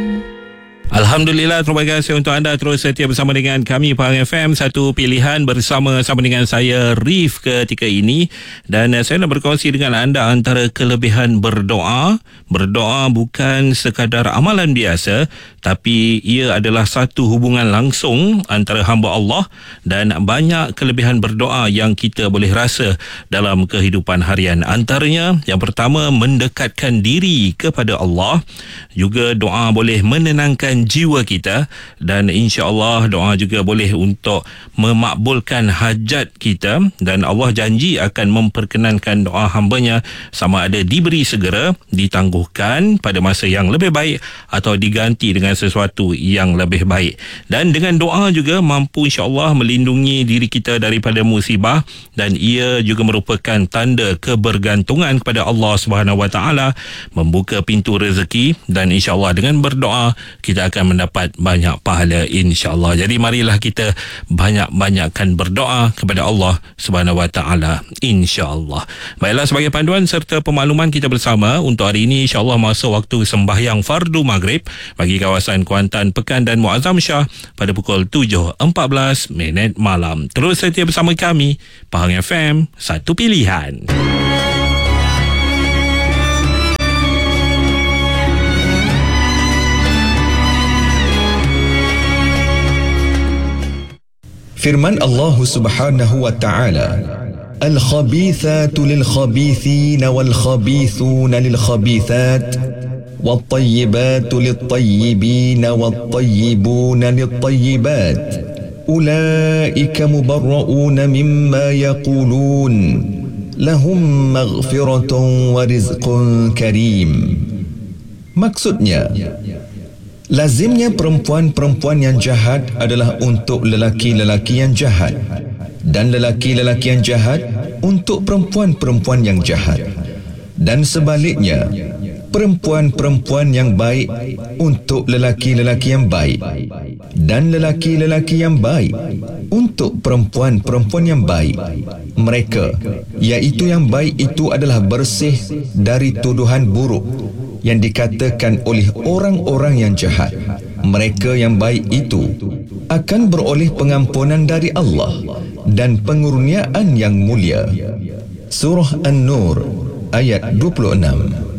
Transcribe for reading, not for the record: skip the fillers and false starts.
Alhamdulillah, terima kasih untuk anda terus setia bersama dengan kami Pahang FM, satu pilihan bersama-sama dengan saya Rif ketika ini. Dan saya nak berkongsi dengan anda antara kelebihan berdoa. Berdoa bukan sekadar amalan biasa, tapi ia adalah satu hubungan langsung antara hamba Allah, dan banyak kelebihan berdoa yang kita boleh rasa dalam kehidupan harian. Antaranya, yang pertama, mendekatkan diri kepada Allah. Juga doa boleh menenangkan jiwa kita, dan insya-Allah doa juga boleh untuk memakbulkan hajat kita, dan Allah janji akan memperkenankan doa hamba-Nya sama ada diberi segera, ditangguhkan pada masa yang lebih baik, atau diganti dengan sesuatu yang lebih baik. Dan dengan doa juga mampu insya-Allah melindungi diri kita daripada musibah, dan ia juga merupakan tanda kebergantungan kepada Allah Subhanahu Wa Taala, membuka pintu rezeki, dan insya-Allah dengan berdoa kita akan mendapat banyak pahala insya-Allah. Jadi marilah kita banyak-banyakkan berdoa kepada Allah Subhanahu Wa Taala insya-Allah. Baiklah, sebagai panduan serta pemakluman kita bersama untuk hari ini, insya-Allah masa waktu sembahyang fardu maghrib bagi kawasan Kuantan, Pekan dan Muazzam Shah pada pukul 7.14 malam. Terus setia bersama kami Pahang FM, satu pilihan. Firman Allah Subhanahu wa taala, al-khabithatu lil-khabithina wal-khabithuna lil-khabithat wat-tayyibatu lit-tayyibina wat-tayyibuna lit-tayyibat ulaika mubarra'una mimma yaqulun lahum maghfiratun wa rizqun karim. Maksudnya, lazimnya perempuan-perempuan yang jahat adalah untuk lelaki-lelaki yang jahat, dan lelaki-lelaki yang jahat untuk perempuan-perempuan yang jahat, dan sebaliknya, perempuan-perempuan yang baik untuk lelaki-lelaki yang baik, dan lelaki-lelaki yang baik untuk perempuan-perempuan yang baik. Mereka, iaitu yang baik itu, adalah bersih dari tuduhan buruk yang dikatakan oleh orang-orang yang jahat. Mereka yang baik itu akan beroleh pengampunan dari Allah dan pengurniaan yang mulia. Surah An-Nur ayat 26.